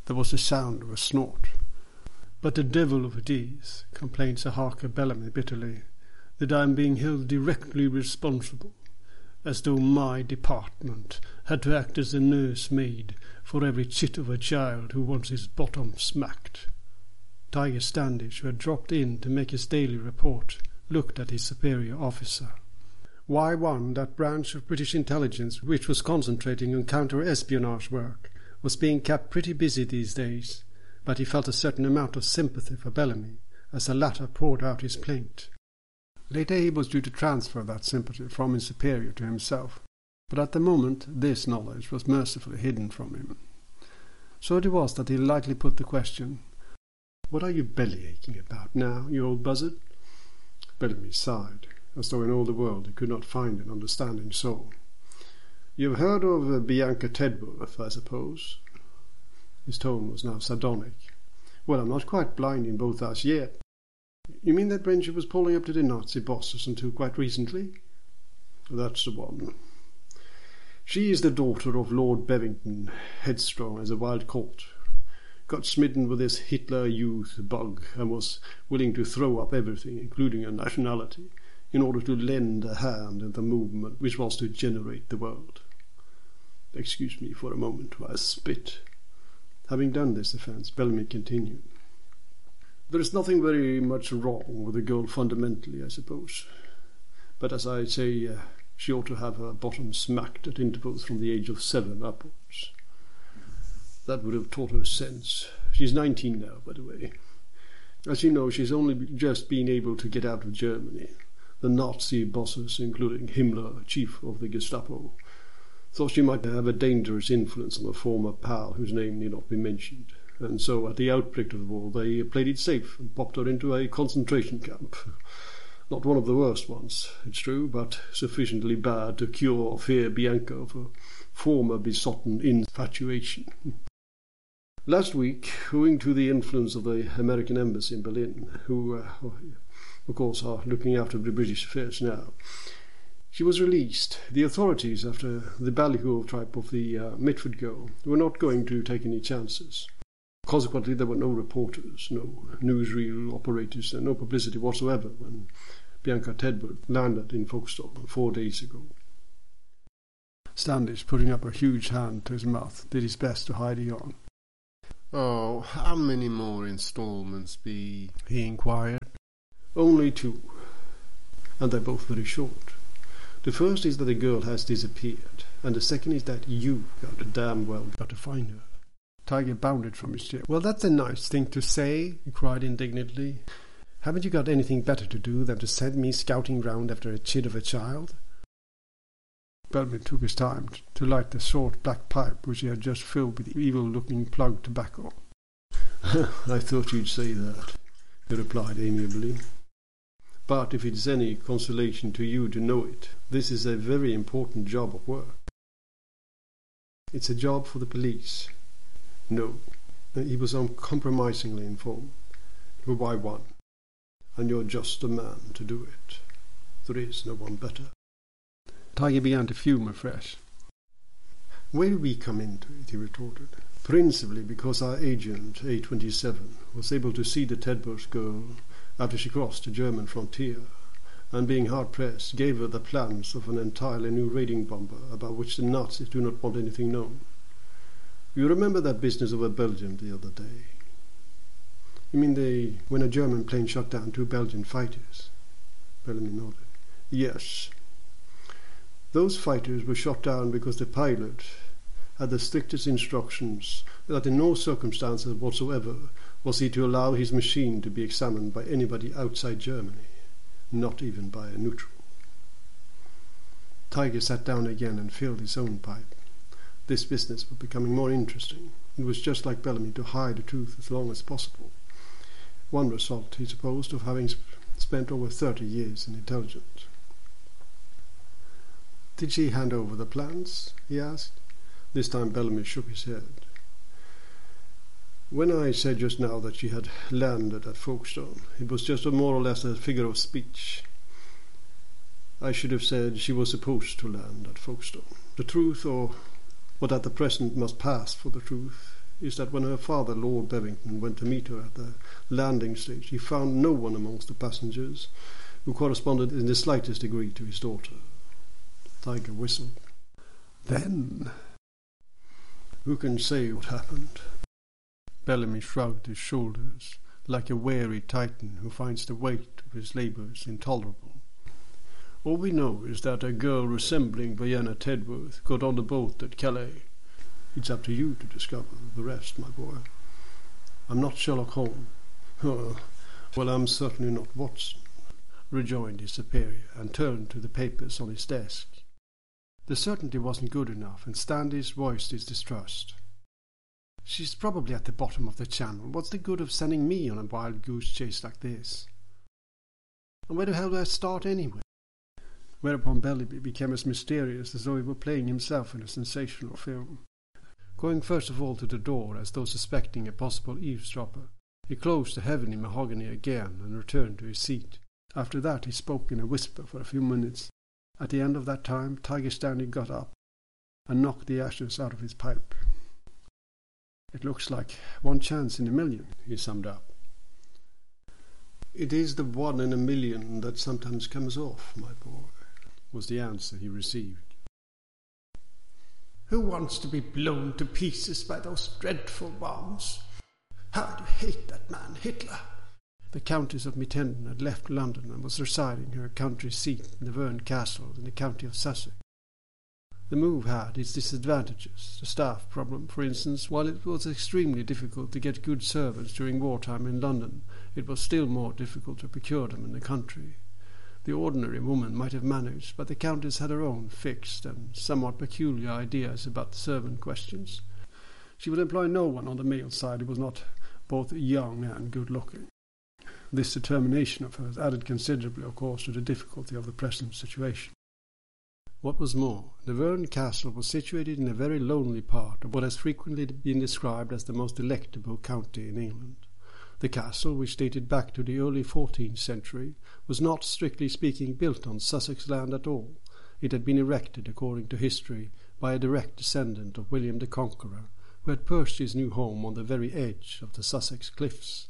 There was the sound of a snort. "But the devil of it is," complained Sir Harker Bellamy bitterly, "that I am being held directly responsible, as though my department had to act as a nursemaid for every chit of a child who wants his bottom smacked." Tiger Standish, who had dropped in to make his daily report, looked at his superior officer. Y1, that branch of British intelligence which was concentrating on counter-espionage work, was being kept pretty busy these days, but he felt a certain amount of sympathy for Bellamy as the latter poured out his plaint. Later he was due to transfer that sympathy from his superior to himself, but at the moment this knowledge was mercifully hidden from him. So it was that he lightly put the question, "What are you belly-aching about now, you old buzzard?" Bellamy sighed, as though in all the world he could not find an understanding soul. "You've heard of Bianca Tedworth, I suppose?" His tone was now sardonic. "Well, I'm not quite blind in both eyes yet. You mean that when she was pulling up to the Nazi bosses until quite recently?" "That's the one. She is the daughter of Lord Bevington, headstrong as a wild colt. Got smitten with this Hitler Youth bug and was willing to throw up everything, including her nationality, in order to lend a hand in the movement which was to generate the world. Excuse me for a moment while I spit." Having done this offence, Bellamy continued. "There is nothing very much wrong with the girl fundamentally, I suppose. But as I say, she ought to have her bottom smacked at intervals from the age of 7 upwards. That would have taught her sense. She's 19 now, by the way. As you know, she's only just been able to get out of Germany. The Nazi bosses, including Himmler, chief of the Gestapo, thought she might have a dangerous influence on a former pal whose name need not be mentioned, and so at the outbreak of the war they played it safe and popped her into a concentration camp. Not one of the worst ones, it's true, but sufficiently bad to cure or fear Bianca of her former besotted infatuation. Last week, owing to the influence of the American embassy in Berlin, who, of course, are looking after the British affairs now, she was released. The authorities, after the ballyhoo type of the Mitford girl, were not going to take any chances. Consequently, there were no reporters, no newsreel operators, and no publicity whatsoever when Bianca Tedworth landed in Folkestone 4 days ago. Standish, putting up a huge hand to his mouth, did his best to hide a yawn. "Oh, how many more installments be?" he inquired. "Only 2, and they're both very short. The first is that the girl has disappeared, and the second is that you got damn well got to find her." Tiger bounded from his chair. "Well, that's a nice thing to say," he cried indignantly. "Haven't you got anything better to do than to send me scouting round after a chid of a child?" Bellamy took his time to light the short black pipe which he had just filled with evil-looking plug tobacco. "I thought you'd say that," he replied amiably. "But if it's any consolation to you to know it, this is a very important job of work." "It's a job for the police." "No," he was uncompromisingly informed. "For Y1, and you're just the man to do it. There is no one better." Tiger began to fume afresh. "Where we come into it," he retorted, "principally because our agent, A27, was able to see the Tedworth girl after she crossed the German frontier, and being hard-pressed, gave her the plans of an entirely new raiding bomber about which the Nazis do not want anything known. You remember that business over Belgium the other day?" "You mean when a German plane shot down 2 Belgian fighters?" Bellamy nodded. "Yes. Those fighters were shot down because the pilot had the strictest instructions that in no circumstances whatsoever was he to allow his machine to be examined by anybody outside Germany, not even by a neutral." Tiger sat down again and filled his own pipe. This business was becoming more interesting. It was just like Bellamy to hide the truth as long as possible. One result, he supposed, of having spent over 30 years in intelligence. "Did she hand over the plans?" he asked. This time Bellamy shook his head. "When I said just now that she had landed at Folkestone, it was just more or less a figure of speech. I should have said she was supposed to land at Folkestone. The truth, or what at the present must pass for the truth, is that when her father, Lord Bevington, went to meet her at the landing stage, he found no one amongst the passengers who corresponded in the slightest degree to his daughter. Tiger whistled. Then, who can say what happened? Bellamy shrugged his shoulders, like a weary Titan who finds the weight of his labours intolerable. All we know is that a girl resembling Vienna Tedworth got on the boat at Calais. It's up to you to discover the rest, my boy. I'm not Sherlock Holmes. Oh, well, I'm certainly not Watson, rejoined his superior, and turned to the papers on his desk. The certainty wasn't good enough, and Standish voiced his distrust. She's probably at the bottom of the channel. What's the good of sending me on a wild goose chase like this? And where the hell do I start anyway? Whereupon Bellamy became as mysterious as though he were playing himself in a sensational film. Going first of all to the door, as though suspecting a possible eavesdropper, he closed the heavy mahogany again and returned to his seat. After that he spoke in a whisper for a few minutes. At the end of that time, Tiger Stanley got up and knocked the ashes out of his pipe. It looks like 1 chance in a million, he summed up. It is the 1 in a million that sometimes comes off, my boy, was the answer he received. Who wants to be blown to pieces by those dreadful bombs? How I do hate that man, Hitler. The Countess of Mittenden had left London and was residing in her country seat in the Verne Castle in the county of Sussex. The move had its disadvantages. The staff problem, for instance, while it was extremely difficult to get good servants during wartime in London, it was still more difficult to procure them in the country. The ordinary woman might have managed, but the Countess had her own fixed and somewhat peculiar ideas about the servant questions. She would employ no one on the male side who was not both young and good-looking. This determination of hers added considerably, of course, to the difficulty of the present situation. What was more, the Verne Castle was situated in a very lonely part of what has frequently been described as the most delectable county in England. The castle, which dated back to the early 14th century, was not, strictly speaking, built on Sussex land at all. It had been erected, according to history, by a direct descendant of William the Conqueror, who had perched his new home on the very edge of the Sussex cliffs.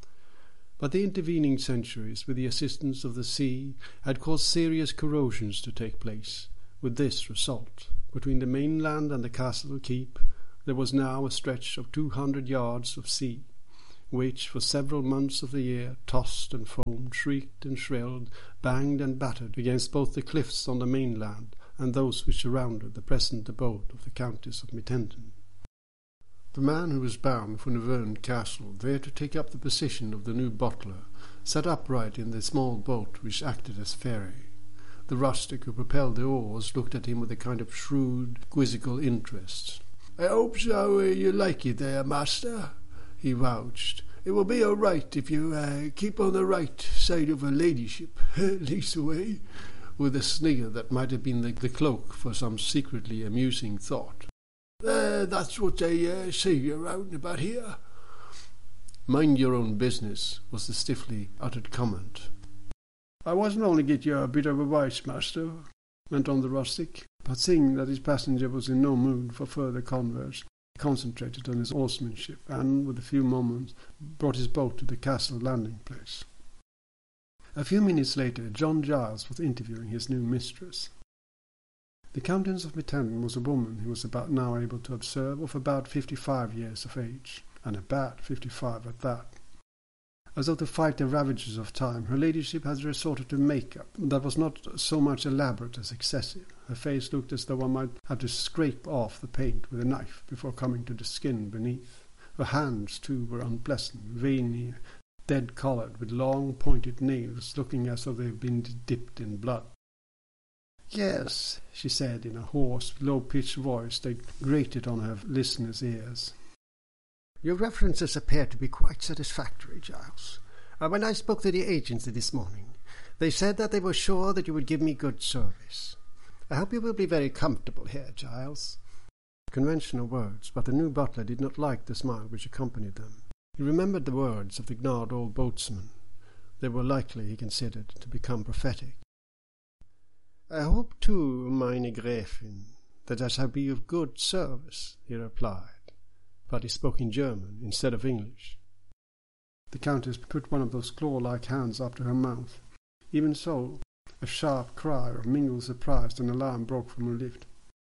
But the intervening centuries, with the assistance of the sea, had caused serious corrosions to take place, with this result: between the mainland and the castle keep there was now a stretch of 200 yards of sea, which for several months of the year tossed and foamed, shrieked and shrilled, banged and battered against both the cliffs on the mainland and those which surrounded the present abode of the Countess of Mittenden. The man who was bound for Verne Castle, there to take up the position of the new butler, sat upright in the small boat which acted as ferry. The rustic who propelled the oars looked at him with a kind of shrewd, quizzical interest. "I hope so you like it there, master," he vouched. "It will be all right if you keep on the right side of her ladyship, leastaway," with a snigger that might have been the cloak for some secretly amusing thought. "That's what they say around about here." "Mind your own business," was the stiffly uttered comment. "I wasn't only get you a bit of advice, master," went on the rustic, but seeing that his passenger was in no mood for further converse, he concentrated on his oarsmanship, and, with a few moments, brought his boat to the castle landing-place. A few minutes later, John Giles was interviewing his new mistress. The Countess of Mittenden was a woman he was about now able to observe of about 55 years of age, and a bad 55 at that. As though to fight the ravages of time, her ladyship had resorted to make-up that was not so much elaborate as excessive. Her face looked as though one might have to scrape off the paint with a knife before coming to the skin beneath. Her hands, too, were unpleasant, veiny, dead-coloured, with long pointed nails, looking as though they had been dipped in blood. "Yes," she said in a hoarse, low-pitched voice that grated on her listeners' ears. "Your references appear to be quite satisfactory, Giles. When I spoke to the agency this morning, they said that they were sure that you would give me good service. I hope you will be very comfortable here, Giles." Conventional words, but the new butler did not like the smile which accompanied them. He remembered the words of the gnarled old boatswain. They were likely, he considered, to become prophetic. "I hope, too, meine Gräfin, that I shall be of good service," he replied. but he spoke in German instead of English. The Countess put one of those claw-like hands up to her mouth. Even so, a sharp cry of mingled surprise and alarm broke from her lips.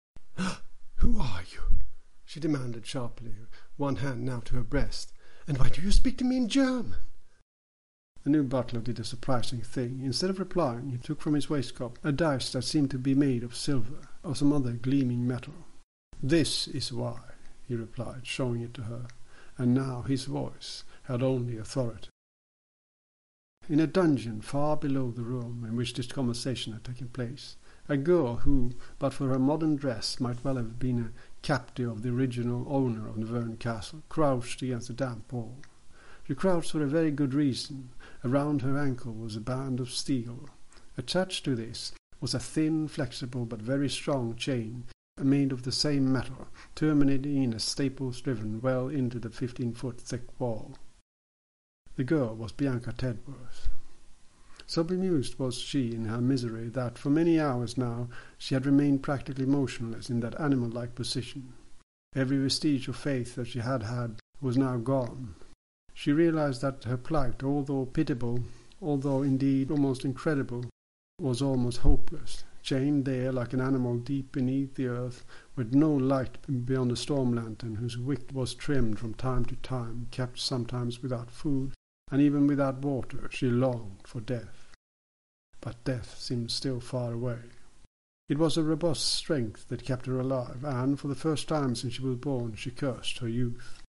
"Who are you?" she demanded sharply, one hand now to her breast. "And why do you speak to me in German?" The new butler did a surprising thing. Instead of replying, he took from his waistcoat a dice that seemed to be made of silver or some other gleaming metal. "This is why," he replied, showing it to her, and now his voice had only authority. In a dungeon far below the room in which this conversation had taken place, a girl who, but for her modern dress, might well have been a captive of the original owner of Nivern Castle, crouched against the damp wall. She crouched for a very good reason. Around her ankle was a band of steel. Attached to this was a thin, flexible, but very strong chain, made of the same metal, terminating in a staples driven well into the 15-foot thick wall. The girl was Bianca Tedworth. So bemused was she in her misery that for many hours now she had remained practically motionless in that animal-like position. Every vestige of faith that she had had was now gone. She realized that her plight, although pitiable, although indeed almost incredible, was almost hopeless, chained there like an animal deep beneath the earth, with no light beyond a storm lantern whose wick was trimmed from time to time, kept sometimes without food, and even without water. She longed for death. But death seemed still far away. It was a robust strength that kept her alive, and for the first time since she was born she cursed her youth.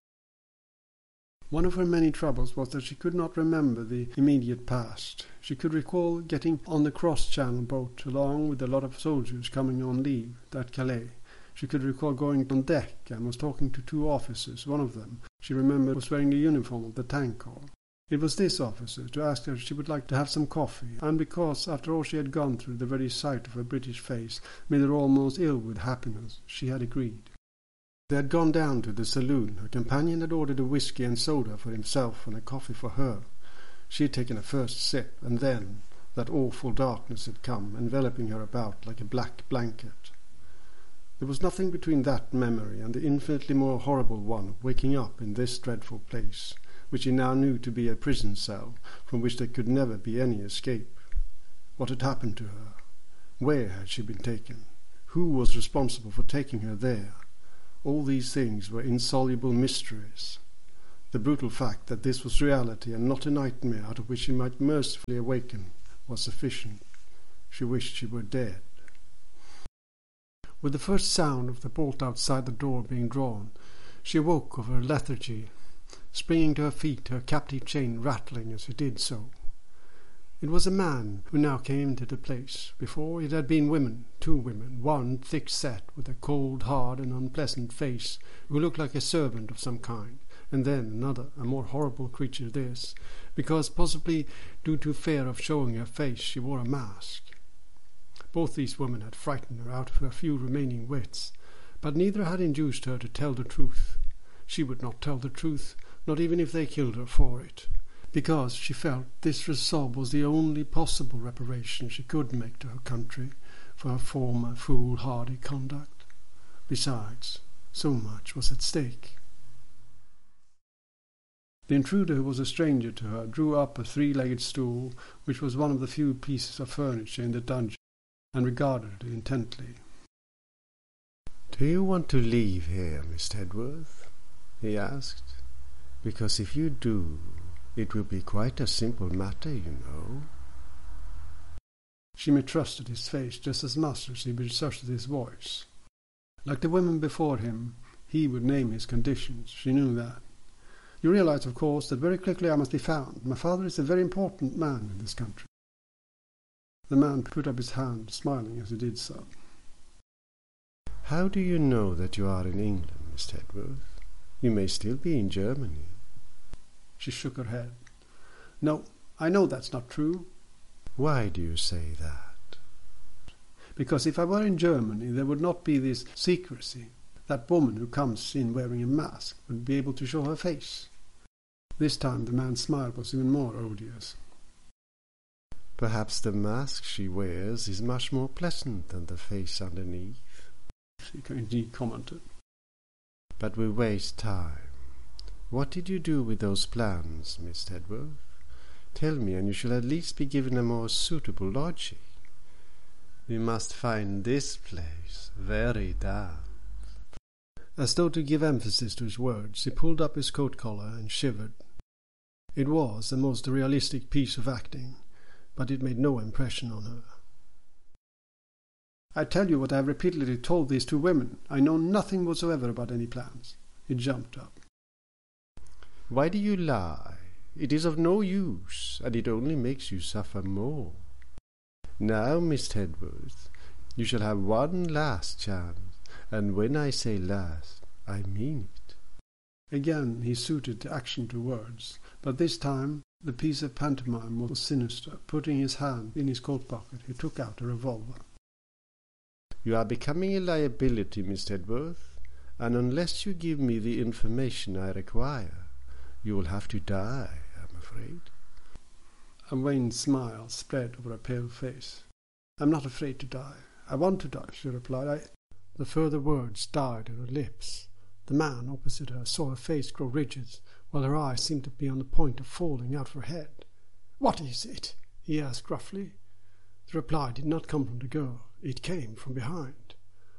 One of her many troubles was that she could not remember the immediate past. She could recall getting on the cross-channel boat along with a lot of soldiers coming on leave at Calais. She could recall going on deck and was talking to two officers. One of them, she remembered, was wearing the uniform of the tank corps. It was this officer to ask her if she would like to have some coffee, and because, after all she had gone through, the very sight of her British face made her almost ill with happiness, she had agreed. They had gone down to the saloon. Her companion had ordered a whisky and soda for himself and a coffee for her. She had taken a first sip, and then that awful darkness had come, enveloping her about like a black blanket. There was nothing between that memory and the infinitely more horrible one of waking up in this dreadful place, which she now knew to be a prison cell, from which there could never be any escape. What had happened to her? Where had she been taken? Who was responsible for taking her there? All these things were insoluble mysteries. The brutal fact that this was reality and not a nightmare out of which she might mercifully awaken was sufficient. She wished she were dead. With the first sound of the bolt outside the door being drawn, she awoke of her lethargy, springing to her feet, her captive chain rattling as she did so. It was a man who now came into the place. Before it had been women, two women, one thick-set, with a cold, hard, and unpleasant face, who looked like a servant of some kind, and then another, a more horrible creature this, because possibly due to fear of showing her face she wore a mask. Both these women had frightened her out of her few remaining wits, but neither had induced her to tell the truth. She would not tell the truth, not even if they killed her for it, because she felt this resolve was the only possible reparation she could make to her country for her former foolhardy conduct. Besides, so much was at stake. The intruder, who was a stranger to her, drew up a three-legged stool, which was one of the few pieces of furniture in the dungeon, and regarded it intently. "Do you want to leave here, Miss Tedworth?" he asked. "Because if you do, it will be quite a simple matter, you know." She mistrusted his face just as much as she mistrusted his voice. Like the women before him, he would name his conditions. She knew that. "You realize, of course, that very quickly I must be found. My father is a very important man in this country." The man put up his hand, smiling as he did so. "How do you know that you are in England, Miss Tedworth? You may still be in Germany." She shook her head. "No, I know that's not true." "Why do you say that?" "Because if I were in Germany, there would not be this secrecy. That woman who comes in wearing a mask would be able to show her face." This time the man's smile was even more odious. "Perhaps the mask she wears is much more pleasant than the face underneath," he commented. But we waste time. What did you do with those plans, Miss Tedworth? Tell me, and you shall at least be given a more suitable lodging. We must find this place very damp. As though to give emphasis to his words, he pulled up his coat collar and shivered. It was a most realistic piece of acting, but it made no impression on her. I tell you what I have repeatedly told these two women. I know nothing whatsoever about any plans. He jumped up. Why do you lie? It is of no use, and it only makes you suffer more. Now, Miss Tedworth, you shall have one last chance, and when I say last, I mean it. Again he suited action to words, but this time the piece of pantomime was sinister. Putting his hand in his coat pocket, he took out a revolver. You are becoming a liability, Miss Tedworth, and unless you give me the information I require, you will have to die, I'm afraid. A wan smile spread over her pale face. I'm not afraid to die. I want to die, she replied. The further words died at her lips. The man opposite her saw her face grow rigid, while her eyes seemed to be on the point of falling out of her head. What is it? He asked gruffly. The reply did not come from the girl. It came from behind.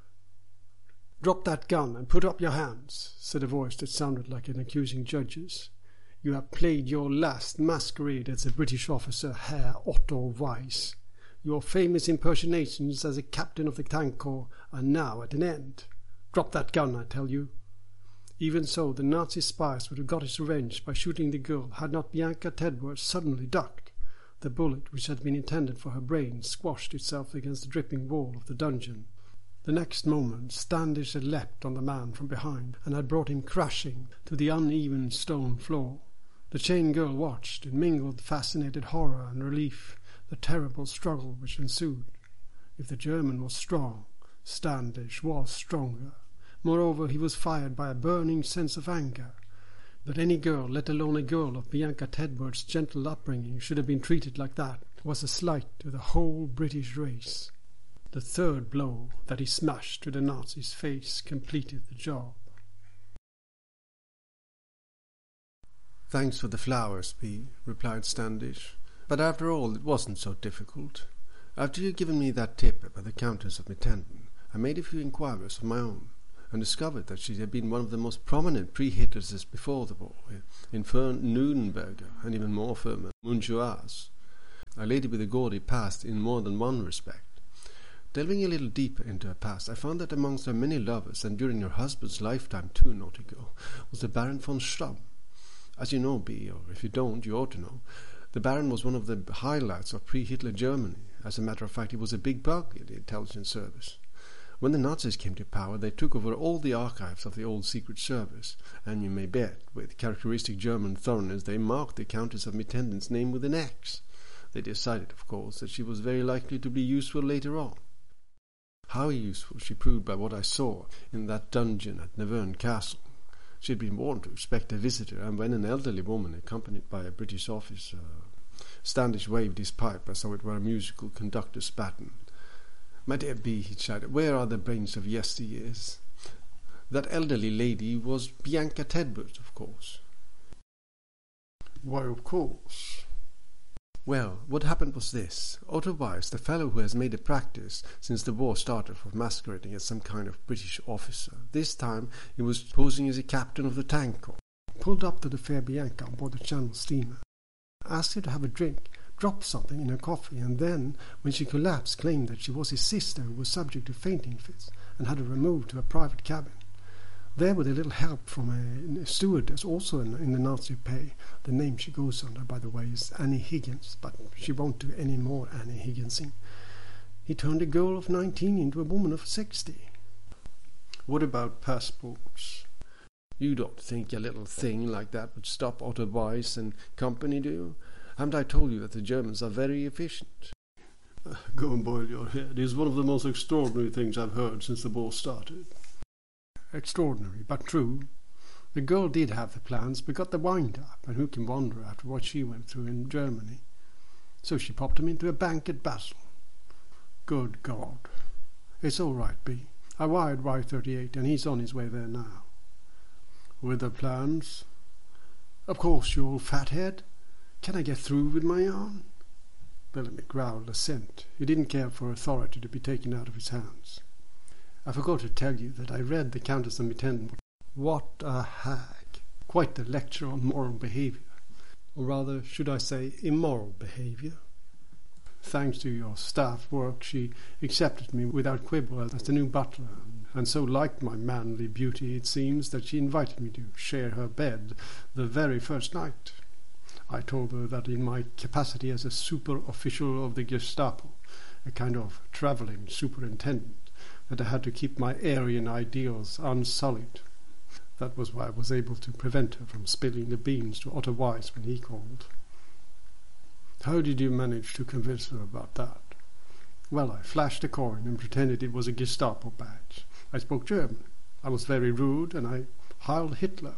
Drop that gun and put up your hands, said a voice that sounded like an accusing judge's. You have played your last masquerade as a British officer, Herr Otto Weiss. Your famous impersonations as a captain of the tank corps are now at an end. Drop that gun, I tell you. Even so, the Nazi spies would have got his revenge by shooting the girl had not Bianca Tedworth suddenly ducked. The bullet, which had been intended for her brain, squashed itself against the dripping wall of the dungeon. The next moment Standish had leapt on the man from behind and had brought him crashing to the uneven stone floor. The chain girl watched in mingled fascinated horror and relief the terrible struggle which ensued. If the German was strong, Standish was stronger. Moreover, he was fired by a burning sense of anger. That any girl, let alone a girl of Bianca Tedworth's gentle upbringing, should have been treated like that was a slight to the whole British race. The third blow that he smashed to the Nazi's face completed the job. Thanks for the flowers, P., replied Standish. But after all, it wasn't so difficult. After you'd given me that tip about the Countess of Mittenden, I made a few inquiries of my own, and discovered that she had been one of the most prominent pre-Hitler's before the war, in Nürnberger, and even more firm, Munchoise. A lady with a gaudy past in more than one respect. Delving a little deeper into her past, I found that amongst her many lovers, and during her husband's lifetime too, naughty girl, was the Baron von Schramm. As you know, B., or if you don't, you ought to know, the Baron was one of the highlights of pre-Hitler Germany. As a matter of fact, he was a big bug in the intelligence service. When the Nazis came to power, they took over all the archives of the old Secret Service, and you may bet, with characteristic German thoroughness, they marked the Countess of Mittenden's name with an X. They decided, of course, that she was very likely to be useful later on. How useful she proved by what I saw in that dungeon at Nevern Castle. She had been warned to expect a visitor, and when an elderly woman, accompanied by a British officer, Standish waved his pipe as though it were a musical conductor's baton. My dear B., he shouted, where are the brains of yesteryears? That elderly lady was Bianca Tedworth, of course. Why, of course. Well, what happened was this. Otto Weiss, the fellow who has made a practice since the war started of masquerading as some kind of British officer, this time he was posing as a captain of the tank corps, pulled up to the fair Bianca on board the Channel steamer, asked her to have a drink, dropped something in her coffee, and then, when she collapsed, claimed that she was his sister who was subject to fainting fits and had her removed to a private cabin. There, with a little help from a stewardess, also in the Nazi pay. The name she goes under, by the way, is Annie Higgins, but she won't do any more Annie Higginsing. He turned a girl of 19 into a woman of 60. What about passports? You don't think a little thing like that would stop Otto Weiss and company, do you? Haven't I told you that the Germans are very efficient? Go and boil your head. It's one of the most extraordinary things I've heard since the war started. Extraordinary, but true. The girl did have the plans, but got the wind-up, and who can wonder after what she went through in Germany? So she popped him into a bank at Basel. Good God. It's all right, B. I wired Y38, and he's on his way there now. with the plans. Of course, you old fathead. Can I get through with my yarn? Bellamy growled assent. He didn't care for authority to be taken out of his hands. I forgot to tell you that I read the Countess of Mettenden. What a hag! Quite the lecture on moral behaviour. Or rather, should I say, immoral behaviour. Thanks to your staff work, she accepted me without quibble as the new butler, and so liked my manly beauty, it seems, that she invited me to share her bed the very first night. I told her that in my capacity as a super-official of the Gestapo, a kind of travelling superintendent, that I had to keep my Aryan ideals unsullied. That was why I was able to prevent her from spilling the beans to Otto Weiss when he called. How did you manage to convince her about that? Well, I flashed a coin and pretended it was a Gestapo badge. I spoke German. I was very rude, and I Heil Hitler.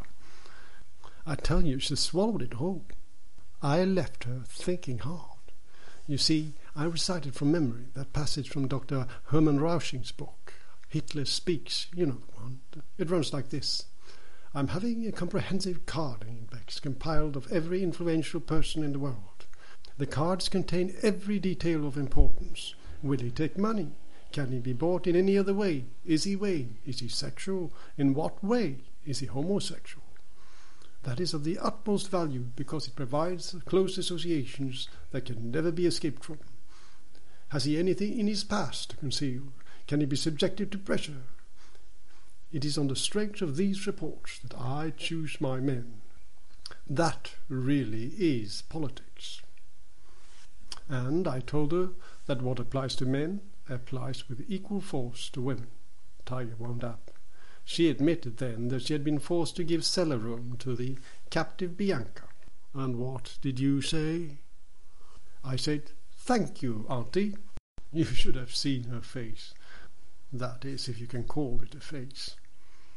I tell you, she swallowed it whole. I left her thinking hard. You see, I recited from memory that passage from Dr. Hermann Rausching's book, Hitler Speaks, you know the one. It runs like this. I'm having a comprehensive card index compiled of every influential person in the world. The cards contain every detail of importance. Will he take money? Can he be bought in any other way? Is he vain? Is he sexual? In what way? Is he homosexual? That is of the utmost value because it provides close associations that can never be escaped from. Has he anything in his past to conceal? Can he be subjected to pressure? It is on the strength of these reports that I choose my men. That really is politics. And I told her that what applies to men applies with equal force to women. Tiger wound up. She admitted then that she had been forced to give cellar room to the captive Bianca. And what did you say? I said, "Thank you, Auntie." You should have seen her face. That is, if you can call it a face.